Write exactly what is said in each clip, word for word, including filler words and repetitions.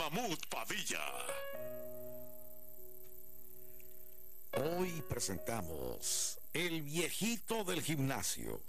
Mamut Padilla. Hoy presentamos El viejito del gimnasio.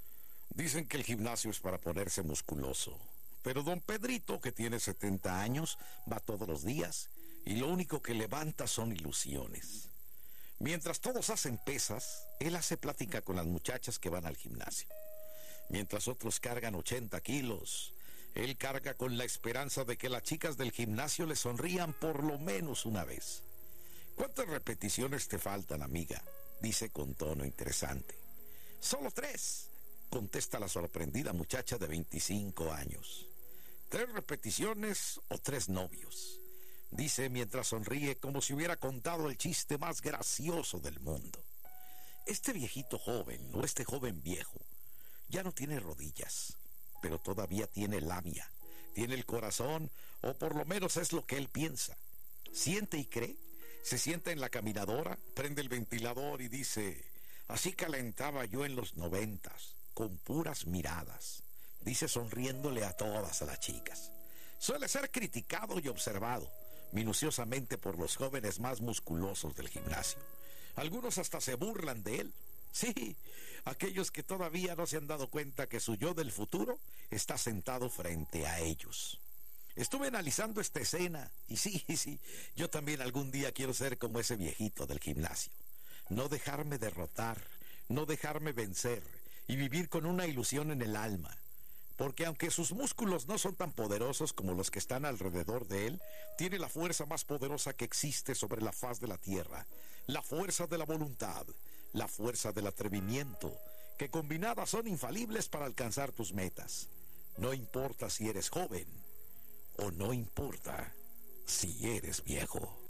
Dicen que el gimnasio es para ponerse musculoso, pero don Pedrito, que tiene setenta años, va todos los días y lo único que levanta son ilusiones. Mientras todos hacen pesas, él hace plática con las muchachas que van al gimnasio. Mientras otros cargan ochenta kilos, él carga con la esperanza de que las chicas del gimnasio le sonrían por lo menos una vez. ¿Cuántas repeticiones te faltan, amiga?, dice con tono interesante. Solo tres, contesta la sorprendida muchacha de veinticinco años. Tres repeticiones o tres novios, dice mientras sonríe como si hubiera contado el chiste más gracioso del mundo. Este viejito joven, o este joven viejo, ya no tiene rodillas, pero todavía tiene labia, tiene el corazón, o por lo menos es lo que él piensa. Siente y cree, se sienta en la caminadora, prende el ventilador y dice: así calentaba yo en los noventas, con puras miradas, dice sonriéndole a todas a las chicas. Suele ser criticado y observado minuciosamente por los jóvenes más musculosos del gimnasio. Algunos hasta se burlan de él. Sí, aquellos que todavía no se han dado cuenta que su yo del futuro está sentado frente a ellos. Estuve analizando esta escena y sí, sí, yo también algún día quiero ser como ese viejito del gimnasio. No dejarme derrotar, no dejarme vencer y vivir con una ilusión en el alma. Porque aunque sus músculos no son tan poderosos como los que están alrededor de él, tiene la fuerza más poderosa que existe sobre la faz de la tierra, la fuerza de la voluntad, la fuerza del atrevimiento, que combinadas son infalibles para alcanzar tus metas. No importa si eres joven o no importa si eres viejo.